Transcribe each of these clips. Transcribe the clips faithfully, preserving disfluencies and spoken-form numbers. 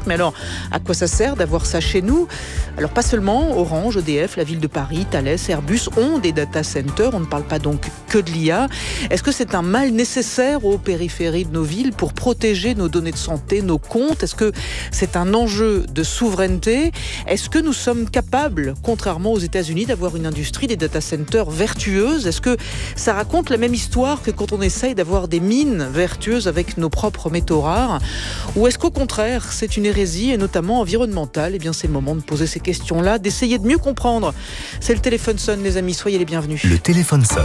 Mais alors, à quoi ça sert d'avoir ça chez nous ? Alors pas seulement Orange, E D F, la ville de Paris, Thales, Airbus ont des data centers. On ne parle pas donc que de l'I A. Est-ce que c'est un mal nécessaire aux périphéries de nos villes pour protéger nos données de santé, nos comptes ? Est-ce que c'est un enjeu de souveraineté ? Est-ce que nous sommes capables, contrairement aux États-Unis, d'avoir une industrie des data centers vertueuse ? Est-ce que ça raconte la même histoire que quand on essaye d'avoir des mines vertueuses avec nos propres métaux rares ? Ou est-ce qu'au contraire, c'est une hérésie, et notamment environnementale ? Eh bien, c'est le moment de poser ces questions-là, d'essayer de mieux comprendre. C'est le téléphone sonne, les amis, soyez les bienvenus. Le téléphone sonne.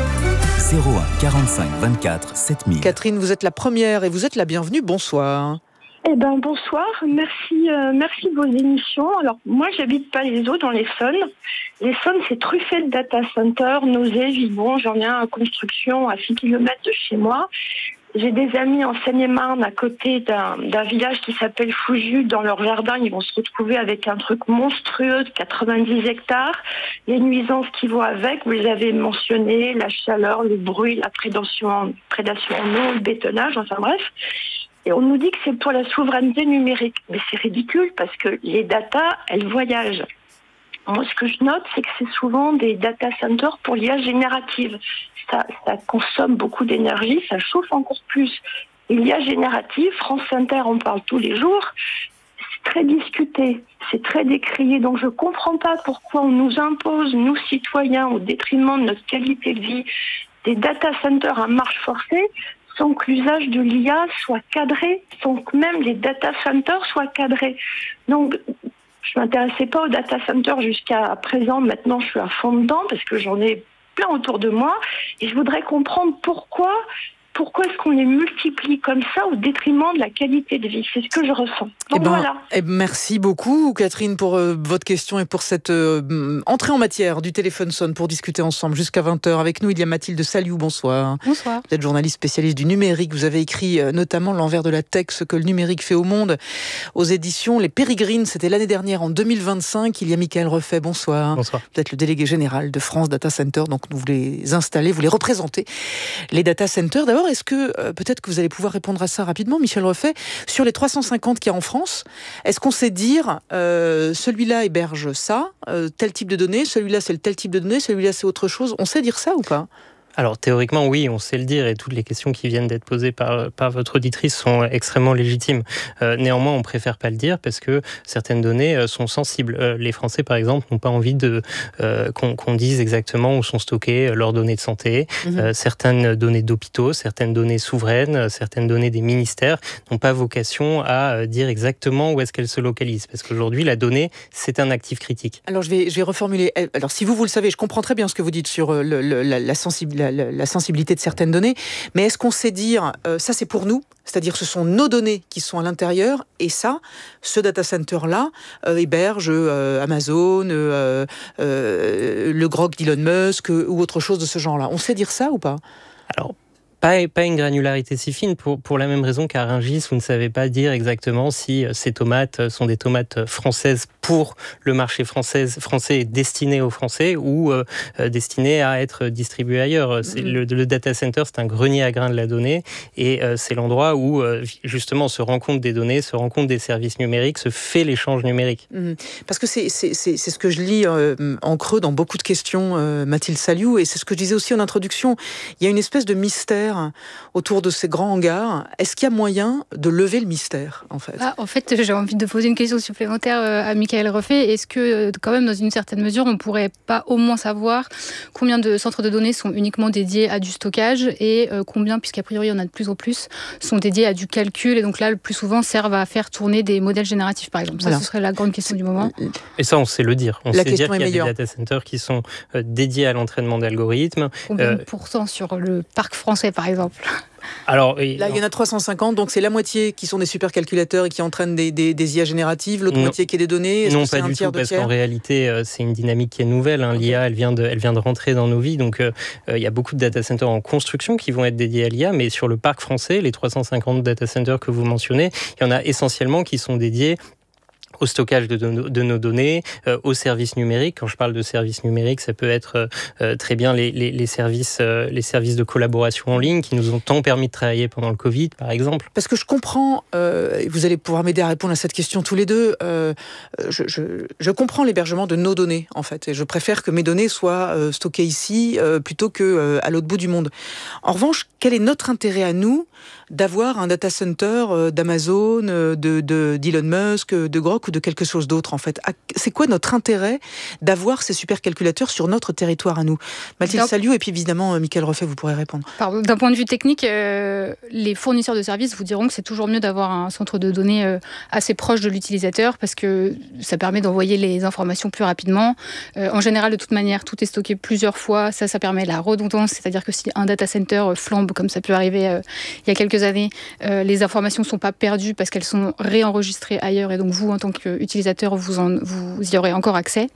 zéro un quarante-cinq vingt-quatre sept mille. Catherine, vous êtes la première et vous êtes la bienvenue. Bonsoir. Eh ben bonsoir, merci, euh, merci de vos émissions. Alors moi j'habite pas les eaux dans l'Essonne. L'Essonne c'est truffé de data centers, Nausée, Vibon, j'en ai un en construction à six kilomètres de chez moi. J'ai des amis en Seine-et-Marne à côté d'un, d'un village qui s'appelle Fouju. Dans leur jardin, ils vont se retrouver avec un truc monstrueux de quatre-vingt-dix hectares. Les nuisances qui vont avec, vous les avez mentionnées, la chaleur, le bruit, la prédation, prédation en eau, le bétonnage, enfin bref. Et on nous dit que c'est pour la souveraineté numérique. Mais c'est ridicule parce que les datas, elles voyagent. Moi, ce que je note, c'est que c'est souvent des data centers pour l'I A générative. Ça, ça consomme beaucoup d'énergie, ça chauffe encore plus. Et l'I A générative, France Inter en parle tous les jours, c'est très discuté, c'est très décrié. Donc je ne comprends pas pourquoi on nous impose, nous citoyens, au détriment de notre qualité de vie, des data centers à marche forcée, sans que l'usage de l'I A soit cadré, sans que même les data centers soient cadrés. Donc, je ne m'intéressais pas aux data centers jusqu'à présent. Maintenant, je suis à fond dedans parce que j'en ai plein autour de moi. Et je voudrais comprendre pourquoi, pourquoi est-ce qu'on les multiplie comme ça au détriment de la qualité de vie. C'est ce que je ressens. Donc eh ben, voilà. Eh ben, merci beaucoup, Catherine, pour euh, votre question et pour cette euh, entrée en matière du téléphone sonne pour discuter ensemble jusqu'à vingt heures. Avec nous, il y a Mathilde Saliou. Bonsoir. Bonsoir. Vous êtes journaliste spécialiste du numérique. Vous avez écrit euh, notamment L'envers de la tech, ce que le numérique fait au monde, aux éditions Les Pérégrines. C'était l'année dernière, en deux mille vingt-cinq. Il y a Michael Refait. Bonsoir. Bonsoir. Vous êtes le délégué général de France Data Center. Donc, vous les installez, vous les représentez. Les data centers, d'abord, est-ce que, euh, peut-être que vous allez pouvoir répondre à ça rapidement, Michel Refait, sur les trois cent cinquante qu'il y a en France, est-ce qu'on sait dire, euh, celui-là héberge ça, euh, tel type de données, celui-là c'est le tel type de données, celui-là c'est autre chose, on sait dire ça ou pas ? Alors théoriquement oui, on sait le dire et toutes les questions qui viennent d'être posées par, par votre auditrice sont extrêmement légitimes. Euh, néanmoins, on préfère pas le dire parce que certaines données euh, sont sensibles. Euh, les Français par exemple n'ont pas envie de euh, qu'on, qu'on dise exactement où sont stockées leurs données de santé. Mmh. Euh, certaines données d'hôpitaux, certaines données souveraines, certaines données des ministères n'ont pas vocation à dire exactement où est-ce qu'elles se localisent parce qu'aujourd'hui la donnée c'est un actif critique. Alors je vais je vais reformuler. Alors si vous vous le savez, je comprends très bien ce que vous dites sur le, le, la, la sensibilité. La, la sensibilité de certaines données, mais est-ce qu'on sait dire euh, ça c'est pour nous, c'est-à-dire ce sont nos données qui sont à l'intérieur et ça, ce data center-là euh, héberge euh, Amazon, euh, euh, le grog d'Elon Musk euh, ou autre chose de ce genre-là. On sait dire ça ou pas ? Alors Pas, pas une granularité si fine, pour, pour la même raison qu'à Rungis, vous ne savez pas dire exactement si ces tomates sont des tomates françaises pour le marché français, français destiné aux Français ou euh, destiné à être distribué ailleurs. C'est, mmh. le, le data center, c'est un grenier à grains de la donnée et euh, c'est l'endroit où euh, justement se rencontrent des données, se rencontrent des services numériques, se fait l'échange numérique. Mmh. Parce que c'est, c'est, c'est, c'est ce que je lis euh, en creux dans beaucoup de questions, euh, Mathilde Saliou, et c'est ce que je disais aussi en introduction. Il y a une espèce de mystère autour de ces grands hangars. Est-ce qu'il y a moyen de lever le mystère, en fait ? ah, En fait, j'ai envie de poser une question supplémentaire à Michael Refait. Est-ce que, quand même, dans une certaine mesure, on ne pourrait pas au moins savoir combien de centres de données sont uniquement dédiés à du stockage et combien, puisqu'a priori, il y en a de plus en plus, sont dédiés à du calcul et donc là, le plus souvent, servent à faire tourner des modèles génératifs, par exemple. Ça, voilà. Ce serait la grande question du moment. Et ça, on sait le dire. On la sait dire qu'il y a meilleure. des data centers qui sont dédiés à l'entraînement d'algorithmes. Combien de pourcents sur le parc français, par exemple ? Alors, là, il y en a trois cent cinquante, donc c'est la moitié qui sont des supercalculateurs et qui entraînent des, des, des I A génératives, l'autre non, moitié qui est des données. Est-ce non, que c'est pas un du tiers tout, de parce tiers qu'en réalité, euh, c'est une dynamique qui est nouvelle. Hein. Okay. L'I A, elle vient, de, elle vient de rentrer dans nos vies, donc il euh, y a beaucoup de data centers en construction qui vont être dédiés à l'I A, mais sur le parc français, les trois cent cinquante data centers que vous mentionnez, il y en a essentiellement qui sont dédiés au stockage de, de, de nos données, euh, aux services numériques. Quand je parle de services numériques, ça peut être euh, très bien les, les, les, services, euh, les services de collaboration en ligne qui nous ont tant permis de travailler pendant le Covid, par exemple. Parce que je comprends, euh, et vous allez pouvoir m'aider à répondre à cette question tous les deux, euh, je, je, je comprends l'hébergement de nos données, en fait, et je préfère que mes données soient euh, stockées ici euh, plutôt qu'à euh, l'autre bout du monde. En revanche, quel est notre intérêt à nous d'avoir un data center euh, d'Amazon, euh, de, de, d'Elon Musk, de Grok ou de quelque chose d'autre, en fait? C'est quoi notre intérêt d'avoir ces supercalculateurs sur notre territoire à nous? Mathilde Donc, Saliou, et puis évidemment, Mickaël Roffet, vous pourrez répondre. Pardon, d'un point de vue technique, euh, les fournisseurs de services vous diront que c'est toujours mieux d'avoir un centre de données euh, assez proche de l'utilisateur parce que ça permet d'envoyer les informations plus rapidement. Euh, en général, de toute manière, tout est stocké plusieurs fois. Ça, ça permet la redondance, c'est-à-dire que si un data center flambe, comme ça peut arriver euh, il y a quelques années, euh, les informations ne sont pas perdues parce qu'elles sont réenregistrées ailleurs et donc vous, en tant qu'utilisateur, vous, en, vous y aurez encore accès.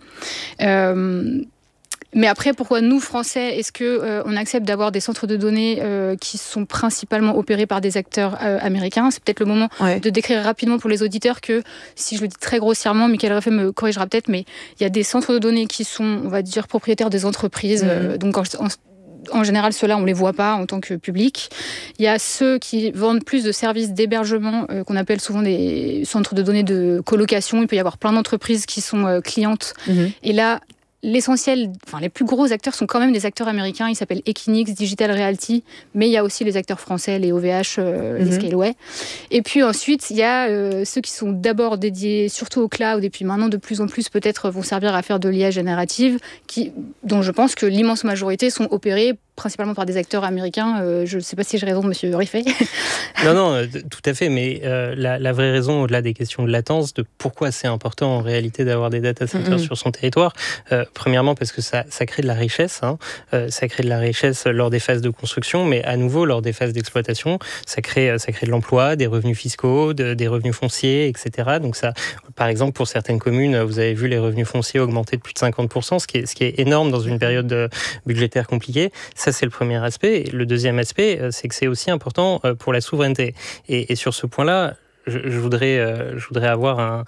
Euh, Mais après, pourquoi nous, Français, est-ce qu'on euh, accepte d'avoir des centres de données euh, qui sont principalement opérés par des acteurs euh, américains? C'est peut-être le moment ouais. de décrire rapidement pour les auditeurs que, si je le dis très grossièrement, Mickaël Roffet me corrigera peut-être, mais il y a des centres de données qui sont, on va dire, propriétaires des entreprises. Mmh. Euh, donc, en, en, en général, ceux-là, on ne les voit pas en tant que public. Il y a ceux qui vendent plus de services d'hébergement, euh, qu'on appelle souvent des centres de données de colocation. Il peut y avoir plein d'entreprises qui sont euh, clientes. Mmh. Et là, l'essentiel, enfin les plus gros acteurs sont quand même des acteurs américains. Ils s'appellent Equinix, Digital Realty, mais il y a aussi les acteurs français, les O V H, euh, mm-hmm. les Scaleway. Et puis ensuite, il y a euh, ceux qui sont d'abord dédiés surtout au cloud, et puis maintenant de plus en plus peut-être vont servir à faire de l'I A générative, qui, dont je pense que l'immense majorité sont opérés principalement par des acteurs américains. Euh, je ne sais pas si j'ai raison, monsieur Riffet. Non, non, euh, tout à fait. Mais euh, la, la vraie raison, au-delà des questions de latence, de pourquoi c'est important en réalité d'avoir des data centers mm-hmm. sur son territoire, euh, premièrement parce que ça, ça crée de la richesse. Hein. Euh, ça crée de la richesse lors des phases de construction, mais à nouveau, lors des phases d'exploitation, ça crée, ça crée de l'emploi, des revenus fiscaux, de, des revenus fonciers, et cetera. Donc ça, par exemple, pour certaines communes, vous avez vu les revenus fonciers augmenter de plus de cinquante pour cent, ce qui est, ce qui est énorme dans une période budgétaire compliquée. Ça, c'est le premier aspect. Et le deuxième aspect, c'est que c'est aussi important pour la souveraineté. Et, et sur ce point-là, je, je, voudrais, je voudrais avoir un,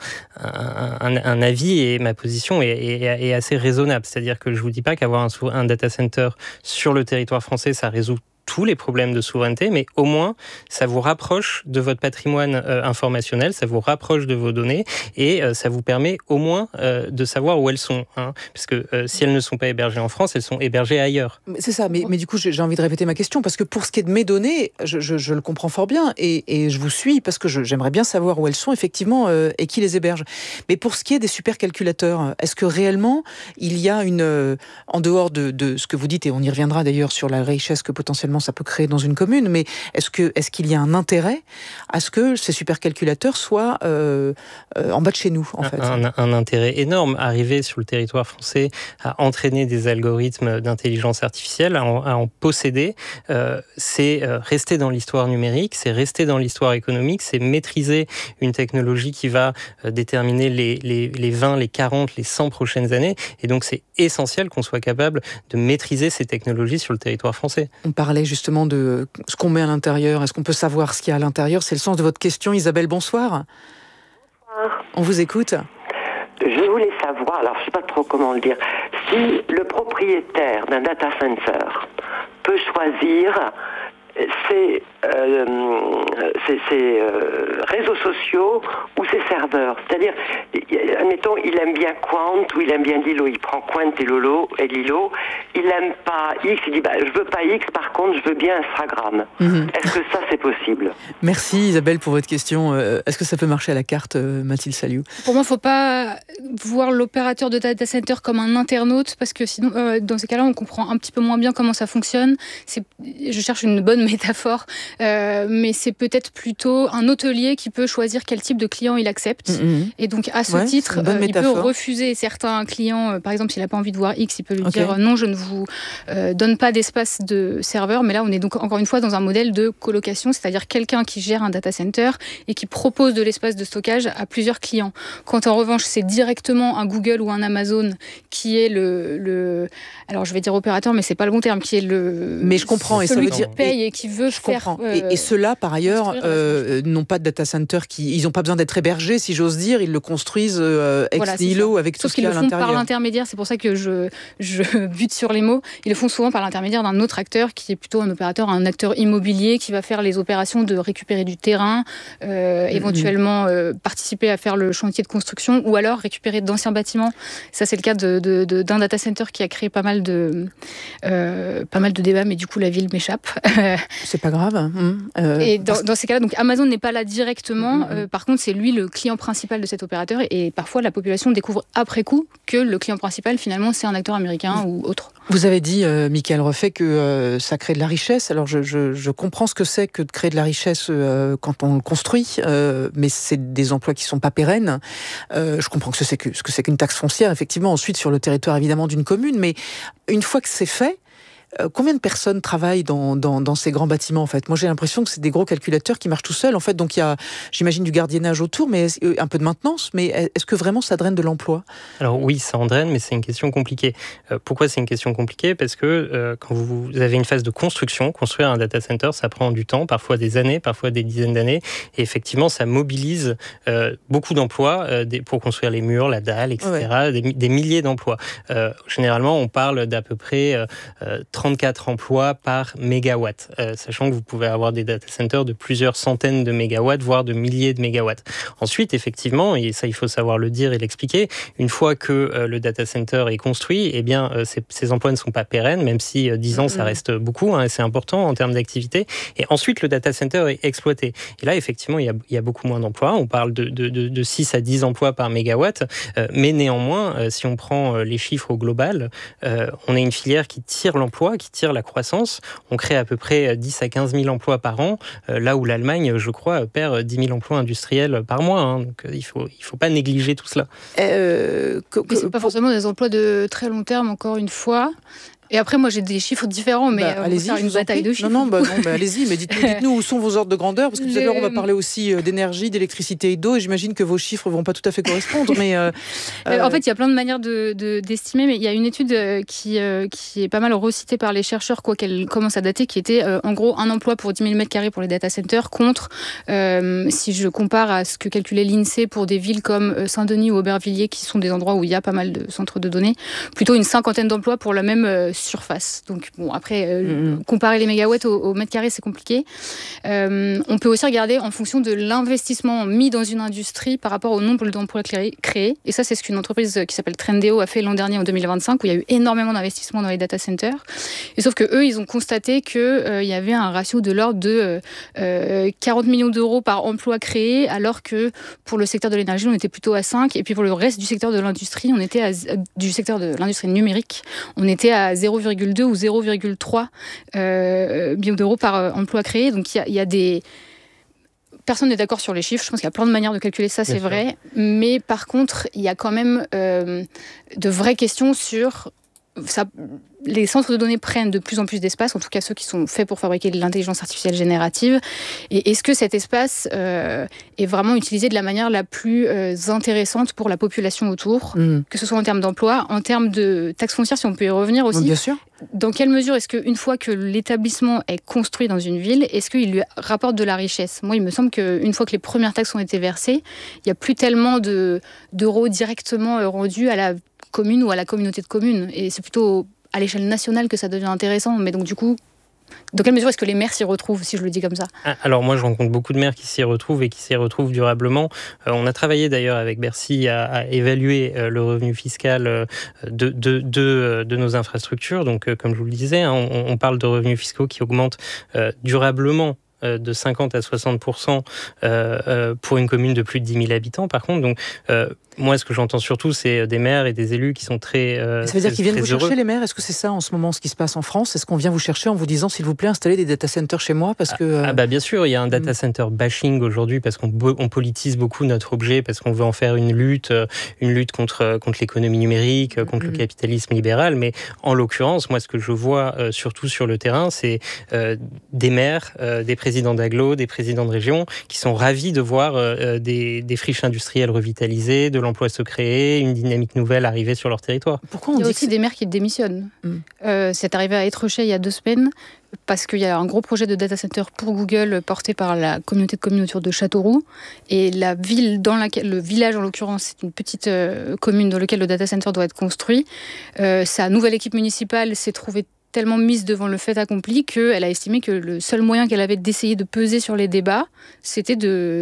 un, un avis, et ma position est, est, est assez raisonnable. C'est-à-dire que je ne vous dis pas qu'avoir un, un data center sur le territoire français, ça résout tous les problèmes de souveraineté, mais au moins, ça vous rapproche de votre patrimoine euh, informationnel, ça vous rapproche de vos données, et euh, ça vous permet au moins euh, de savoir où elles sont. Hein, parce que euh, si elles ne sont pas hébergées en France, elles sont hébergées ailleurs. C'est ça, mais, mais du coup, j'ai envie de répéter ma question, parce que pour ce qui est de mes données, je, je, je le comprends fort bien, et, et je vous suis, parce que je, j'aimerais bien savoir où elles sont, effectivement, euh, et qui les héberge. Mais pour ce qui est des supercalculateurs, est-ce que réellement, il y a une... Euh, en dehors de, de ce que vous dites, et on y reviendra d'ailleurs sur la richesse que potentiellement ça peut créer dans une commune, mais est-ce que est-ce qu'il y a un intérêt à ce que ces supercalculateurs soient euh, euh, en bas de chez nous, en un, fait un, un intérêt énorme. Arriver sur le territoire français à entraîner des algorithmes d'intelligence artificielle, à en, à en posséder, euh, c'est rester dans l'histoire numérique, c'est rester dans l'histoire économique, c'est maîtriser une technologie qui va déterminer les, les, les vingt, les quarante, les cent prochaines années, et donc c'est essentiel qu'on soit capable de maîtriser ces technologies sur le territoire français. On parlait justement de ce qu'on met à l'intérieur. Est-ce qu'on peut savoir ce qu'il y a à l'intérieur? C'est le sens de votre question. Isabelle, bonsoir. Bonsoir. On vous écoute. Je voulais savoir, alors je ne sais pas trop comment le dire, si le propriétaire d'un data center peut choisir ses, euh, ses, ses euh, réseaux sociaux ou ses serveurs. C'est-à-dire, admettons, il aime bien Quant ou il aime bien Lilo. Il prend Quant et Lolo et Lilo. Il n'aime pas X. Il dit, bah, je veux pas X, par contre, je veux bien Instagram. Mm-hmm. Est-ce que ça, c'est possible? Merci Isabelle pour votre question. Est-ce que ça peut marcher à la carte, Mathilde Saliou? Pour moi, il ne faut pas voir l'opérateur de data center comme un internaute, parce que sinon, euh, dans ces cas-là, on comprend un petit peu moins bien comment ça fonctionne. C'est, je cherche une bonne métaphore, euh, mais c'est peut-être plutôt un hôtelier qui peut choisir quel type de client il accepte. Mmh. Et donc, à ce ouais, titre, euh, il peut refuser certains clients. Euh, par exemple, s'il n'a pas envie de voir X, il peut lui okay. dire non, je ne vous euh, donne pas d'espace de serveur. Mais là, on est donc encore une fois dans un modèle de colocation, c'est-à-dire quelqu'un qui gère un data center et qui propose de l'espace de stockage à plusieurs clients. Quand en revanche, c'est directement un Google ou un Amazon qui est le, le alors je vais dire opérateur, mais c'est pas le bon terme, qui est le mais je comprends, celui et ça veut qui dire paye et qui veut je faire comprends. Euh, et, et ceux-là, par ailleurs, euh, n'ont pas de data center qui, ils n'ont pas besoin d'être hébergés, si j'ose dire. Ils le construisent euh, ex voilà, nihilo avec tout Sauf ce qu'il y a à l'intérieur. Sauf qu'ils le font par l'intermédiaire. C'est pour ça que je, je bute sur les mots. Ils le font souvent par l'intermédiaire d'un autre acteur qui est plutôt un opérateur, un acteur immobilier qui va faire les opérations de récupérer du terrain, euh, mm-hmm. éventuellement euh, participer à faire le chantier de construction ou alors récupérer d'anciens bâtiments. Ça, c'est le cas de, de, de, d'un data center qui a créé pas mal de, euh, pas mal de débats, mais du coup, la ville m'échappe. C'est pas grave. Mmh. Euh, et dans, parce... dans ces cas-là, donc Amazon n'est pas là directement. Mmh. Euh, par contre, c'est lui le client principal de cet opérateur. Et parfois, la population découvre après coup que le client principal, finalement, c'est un acteur américain mmh. ou autre. Vous avez dit, euh, Michael Ruffet, que euh, ça crée de la richesse. Alors, je, je, je comprends ce que c'est que de créer de la richesse euh, quand on le construit, euh, mais c'est des emplois qui ne sont pas pérennes. Euh, je comprends que ce, c'est que, ce que c'est qu'une taxe foncière, effectivement, ensuite sur le territoire, évidemment, d'une commune. Mais une fois que c'est fait, Euh, combien de personnes travaillent dans, dans, dans ces grands bâtiments, en fait ? Moi, j'ai l'impression que c'est des gros calculateurs qui marchent tout seuls, en fait. Donc, il y a, j'imagine, du gardiennage autour, mais un peu de maintenance. Mais est-ce que vraiment ça draine de l'emploi ? Alors oui, ça en draine, mais c'est une question compliquée. Euh, pourquoi c'est une question compliquée ? Parce que euh, quand vous avez une phase de construction, construire un data center, ça prend du temps, parfois des années, parfois des dizaines d'années. Et effectivement, ça mobilise euh, beaucoup d'emplois euh, des, pour construire les murs, la dalle, et cetera. Ouais. Des, des milliers d'emplois. Euh, généralement, on parle d'à peu près euh, trente-quatre emplois par mégawatt, euh, sachant que vous pouvez avoir des data centers de plusieurs centaines de mégawatts, voire de milliers de mégawatts. Ensuite, effectivement, et ça il faut savoir le dire et l'expliquer, une fois que euh, le data center est construit, eh bien, euh, ces, ces emplois ne sont pas pérennes, même si euh, dix ans, mm-hmm. ça reste beaucoup, hein, et c'est important en termes d'activité. Et ensuite, le data center est exploité. Et là, effectivement, il y a, il y a beaucoup moins d'emplois. On parle de, de, de, de six à dix emplois par mégawatt, euh, mais néanmoins, euh, si on prend euh, les chiffres au global, euh, on a une filière qui tire l'emploi, qui tire la croissance. On crée à peu près dix à quinze mille emplois par an, euh, là où l'Allemagne, je crois, perd dix mille emplois industriels par mois. Hein. Donc euh, il faut, il faut pas négliger tout cela. Euh, que, que, Mais c'est pas forcément des emplois de très long terme, encore une fois. Et après, moi, j'ai des chiffres différents, mais bah, on va faire une bataille de chiffres. Non, non, bah, non bah, allez-y, mais dites-nous, dites-nous où sont vos ordres de grandeur, parce que tout à l'heure, on va parler aussi d'énergie, d'électricité et d'eau, et j'imagine que vos chiffres ne vont pas tout à fait correspondre. mais euh, euh... En fait, il y a plein de manières de, de, d'estimer, mais il y a une étude qui, euh, qui est pas mal recitée par les chercheurs, quoi qu'elle commence à dater, qui était euh, en gros un emploi pour dix mille mètres carrés pour les data centers, contre, euh, si je compare à ce que calculait l'INSEE pour des villes comme Saint-Denis ou Aubervilliers, qui sont des endroits où il y a pas mal de centres de données, plutôt une cinquantaine d'emplois pour la même euh, surface. Donc, bon, après, euh, mmh. comparer les mégawatts au, au mètre carré, c'est compliqué. Euh, on peut aussi regarder en fonction de l'investissement mis dans une industrie par rapport au nombre d'emplois créés. Et ça, c'est ce qu'une entreprise qui s'appelle Trendéo a fait l'an dernier, en deux mille vingt-cinq, où il y a eu énormément d'investissements dans les data centers. Et sauf qu'eux, ils ont constaté qu'il euh, y avait un ratio de l'ordre de euh, quarante millions d'euros par emploi créé, alors que pour le secteur de l'énergie, on était plutôt à cinq. Et puis pour le reste du secteur de l'industrie, on était à, du secteur de l'industrie numérique, on était à zéro virgule deux ou zéro virgule trois euh, millions d'euros par euh, emploi créé. Donc il y, y a des... Personne n'est d'accord sur les chiffres. Je pense qu'il y a plein de manières de calculer ça, c'est vrai. Mais par contre, il y a quand même euh, de vraies questions sur... Ça, les centres de données prennent de plus en plus d'espace, en tout cas ceux qui sont faits pour fabriquer de l'intelligence artificielle générative. Et est-ce que cet espace euh, est vraiment utilisé de la manière la plus euh, intéressante pour la population autour, mmh. que ce soit en termes d'emploi, en termes de taxes foncières, si on peut y revenir aussi. Bien sûr. Dans quelle mesure est-ce qu'une fois que l'établissement est construit dans une ville, est-ce qu'il lui rapporte de la richesse ? Moi, il me semble qu'une fois que les premières taxes ont été versées, il n'y a plus tellement de, d'euros directement rendus à la commune ou à la communauté de communes. Et c'est plutôt à l'échelle nationale que ça devient intéressant. Mais donc, du coup, dans quelle mesure est-ce que les maires s'y retrouvent, si je le dis comme ça ? Alors moi, je rencontre beaucoup de maires qui s'y retrouvent et qui s'y retrouvent durablement. Euh, on a travaillé d'ailleurs avec Bercy à, à évaluer euh, le revenu fiscal euh, de, de, de, de nos infrastructures. Donc, euh, comme je vous le disais, hein, on, on parle de revenus fiscaux qui augmentent euh, durablement de cinquante à soixante pour cent euh, euh, pour une commune de plus de dix mille habitants, par contre. Donc, euh, moi, ce que j'entends surtout, c'est des maires et des élus qui sont très euh, Ça veut dire qu'ils viennent vous chercher, heureux. Les maires ? Est-ce que c'est ça, en ce moment, ce qui se passe en France ? Est-ce qu'on vient vous chercher en vous disant, s'il vous plaît, installez des data centers chez moi parce que, euh... Ah bah bien sûr, il y a un data center bashing aujourd'hui parce qu'on on politise beaucoup notre objet, parce qu'on veut en faire une lutte, une lutte contre, contre l'économie numérique, contre mmh. le capitalisme libéral. Mais en l'occurrence, moi, ce que je vois euh, surtout sur le terrain, c'est euh, des maires, euh, des présidents présidents d'agglo, des présidents de région, qui sont ravis de voir euh, des, des friches industrielles revitalisées, de l'emploi se créer, une dynamique nouvelle arriver sur leur territoire. Pourquoi on il y a dit aussi que... des maires qui démissionnent. Mm. Euh, c'est arrivé à Étrechet il y a deux semaines, parce qu'il y a un gros projet de data center pour Google porté par la communauté de communes autour de Châteauroux. Et la ville dans laquelle, le village en l'occurrence, c'est une petite euh, commune dans laquelle le data center doit être construit. Euh, sa nouvelle équipe municipale s'est trouvée tellement mise devant le fait accompli qu'elle a estimé que le seul moyen qu'elle avait d'essayer de peser sur les débats, c'était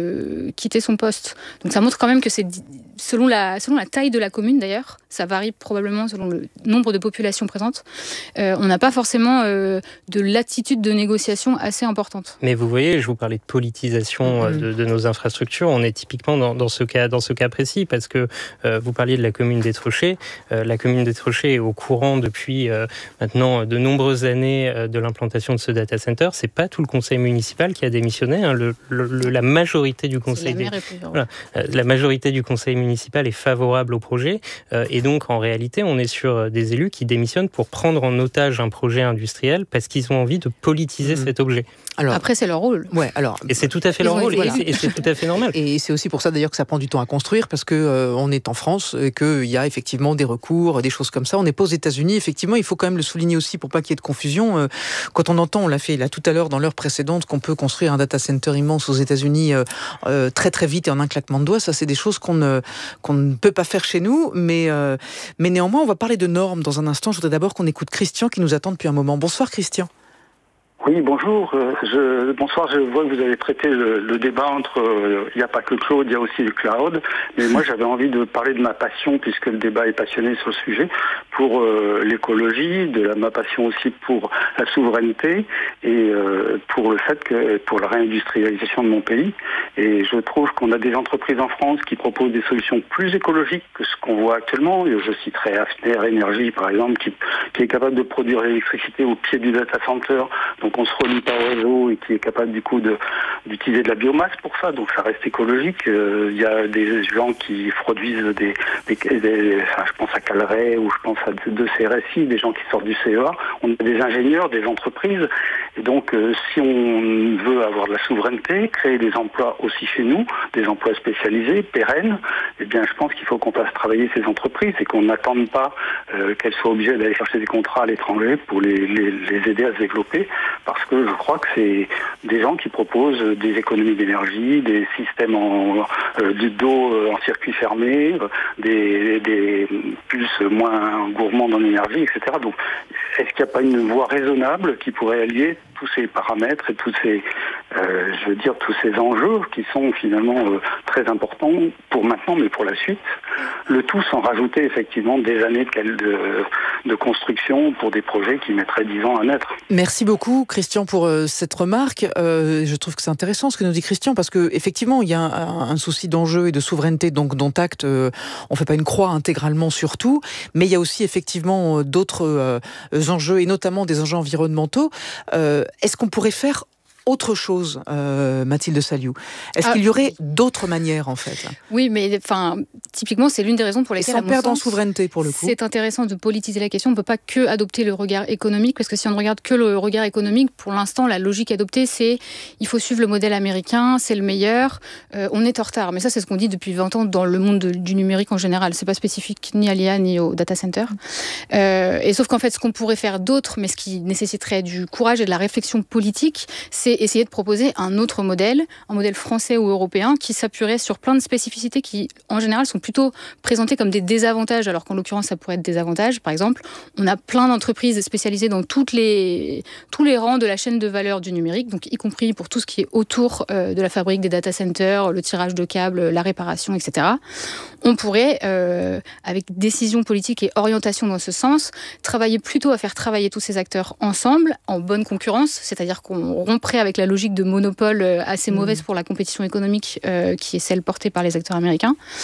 de quitter son poste. Donc ça montre quand même que c'est selon la, selon la taille de la commune d'ailleurs, ça varie probablement selon le nombre de populations présentes, euh, on n'a pas forcément euh, de latitude de négociation assez importante. Mais vous voyez, je vous parlais de politisation mmh. de, de nos infrastructures, on est typiquement dans, dans, ce, cas, dans ce cas précis, parce que euh, vous parliez de la commune d'Étrechet, euh, la commune d'Étrechet est au courant depuis euh, maintenant de nombreuses années de l'implantation de ce data center. C'est pas tout le conseil municipal qui a démissionné. Hein. Le, le, le, la majorité du conseil, des... voilà. la majorité du conseil municipal est favorable au projet. Euh, et donc, en réalité, on est sur des élus qui démissionnent pour prendre en otage un projet industriel parce qu'ils ont envie de politiser mmh. cet objet. Alors, après, c'est leur rôle. Ouais, alors, et c'est tout à fait leur rôle. Voilà. Et, c'est, et c'est tout à fait normal. Et c'est aussi pour ça d'ailleurs que ça prend du temps à construire, parce que euh, on est en France et qu'il y a effectivement des recours, des choses comme ça. On n'est pas aux États-Unis. Effectivement, il faut quand même le souligner aussi pour pas qu'il y ait de confusion. Euh, quand on entend, on l'a fait là tout à l'heure dans l'heure précédente, qu'on peut construire un data center immense aux États-Unis euh, euh, très très vite et en un claquement de doigts, ça c'est des choses qu'on ne qu'on ne peut pas faire chez nous. Mais euh, mais néanmoins, on va parler de normes dans un instant. Je voudrais d'abord qu'on écoute Christian qui nous attend depuis un moment. Bonsoir Christian. Oui, bonjour. Euh, je, bonsoir, je vois que vous avez traité le, le débat entre... Il euh, n'y a pas que le cloud, il y a aussi le cloud. Mais moi, j'avais envie de parler de ma passion, puisque le débat est passionné sur le sujet, pour euh, l'écologie, de la, ma passion aussi pour la souveraineté et euh, pour le fait que... pour la réindustrialisation de mon pays. Et je trouve qu'on a des entreprises en France qui proposent des solutions plus écologiques que ce qu'on voit actuellement. Et je citerai Hafner Énergie, par exemple, qui, qui est capable de produire l'électricité au pied du data center. Donc on se relie par réseau et qui est capable du coup de, d'utiliser de la biomasse pour ça, donc ça reste écologique. Il euh, y a des gens qui produisent des, des, des enfin, je pense à Calray ou je pense à deux C R S I, des gens qui sortent du C E A. On a des ingénieurs, des entreprises, et donc euh, si on veut avoir de la souveraineté, créer des emplois aussi chez nous, des emplois spécialisés, pérennes, eh bien je pense qu'il faut qu'on fasse travailler ces entreprises et qu'on n'attende pas euh, qu'elles soient obligées d'aller chercher des contrats à l'étranger pour les, les, les aider à se développer. Parce que je crois que c'est des gens qui proposent des économies d'énergie, des systèmes en, euh, d'eau en circuit fermé, des, des puces moins gourmandes en énergie, et cetera. Donc, est-ce qu'il n'y a pas une voie raisonnable qui pourrait allier tous ces paramètres et tous ces, euh, je veux dire, tous ces enjeux qui sont finalement euh, très importants pour maintenant, mais pour la suite. Le tout sans rajouter effectivement des années de, de, de construction pour des projets qui mettraient dix ans à naître. Merci beaucoup Christian pour euh, cette remarque. Euh, je trouve que c'est intéressant ce que nous dit Christian, parce que effectivement il y a un, un souci d'enjeu et de souveraineté, donc dont acte, euh, on ne fait pas une croix intégralement sur tout, mais il y a aussi effectivement d'autres euh, enjeux, et notamment des enjeux environnementaux. Euh, Est-ce qu'on pourrait faire autre chose, euh, Mathilde Saliou? Est-ce ah, qu'il y aurait d'autres manières, en fait? Oui, mais enfin, typiquement, c'est l'une des raisons pour lesquelles, sans perdre en souveraineté, pour le coup, c'est intéressant de politiser la question. On ne peut pas que adopter le regard économique, parce que si on ne regarde que le regard économique, pour l'instant, la logique adoptée, c'est il faut suivre le modèle américain, c'est le meilleur, euh, on est en retard. Mais ça, c'est ce qu'on dit depuis vingt ans dans le monde de, du numérique en général. C'est pas spécifique ni à l'I A ni au data center. Euh, et sauf qu'en fait, ce qu'on pourrait faire d'autre, mais ce qui nécessiterait du courage et de la réflexion politique, c'est essayer de proposer un autre modèle, un modèle français ou européen qui s'appuierait sur plein de spécificités qui, en général, sont plutôt présentées comme des désavantages, alors qu'en l'occurrence, ça pourrait être des avantages. Par exemple, on a plein d'entreprises spécialisées dans toutes les, tous les rangs de la chaîne de valeur du numérique, donc y compris pour tout ce qui est autour euh, de la fabrique des data centers, le tirage de câbles, la réparation, et cetera. On pourrait, euh, avec décision politique et orientation dans ce sens, travailler plutôt à faire travailler tous ces acteurs ensemble, en bonne concurrence, c'est-à-dire qu'on romprait avec la logique de monopole assez mauvaise pour la compétition économique euh, qui est celle portée par les acteurs américains. Euh,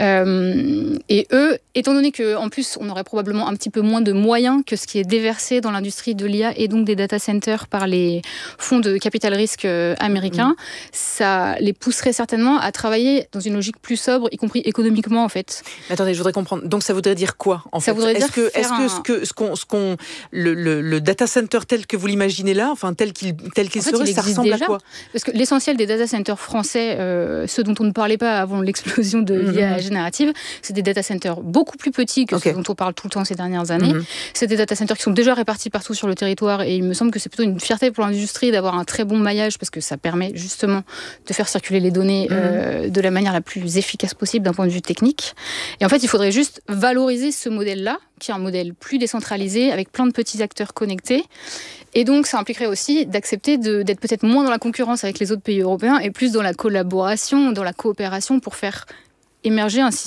Euh, et eux, étant donné qu'en plus, on aurait probablement un petit peu moins de moyens que ce qui est déversé dans l'industrie de l'I A et donc des data centers par les fonds de capital risque américains, mmh. ça les pousserait certainement à travailler dans une logique plus sobre, y compris économiquement, en fait. Mais attendez, je voudrais comprendre. Donc, ça voudrait dire quoi, en ça fait voudrait est-ce dire que, faire est-ce que, un... ce que ce qu'on, ce qu'on, le, le, le data center tel que vous l'imaginez là, enfin tel qu'il, tel qu'il en fait, serait, ça ressemble déjà, à quoi? Parce que l'essentiel des data centers français, euh, ceux dont on ne parlait pas avant l'explosion de l'I A mmh. générative, c'est des data centers beaucoup plus petits que okay. ceux dont on parle tout le temps ces dernières années. Mmh. C'est des data centers qui sont déjà répartis partout sur le territoire et il me semble que c'est plutôt une fierté pour l'industrie d'avoir un très bon maillage parce que ça permet justement de faire circuler les données mmh. euh, de la manière la plus efficace possible d'un point de vue technique. Et en fait, il faudrait juste valoriser ce modèle-là, qui est un modèle plus décentralisé, avec plein de petits acteurs connectés. Et donc, ça impliquerait aussi d'accepter de, d'être peut-être moins dans la concurrence avec les autres pays européens et plus dans la collaboration, dans la coopération pour faire émerger un,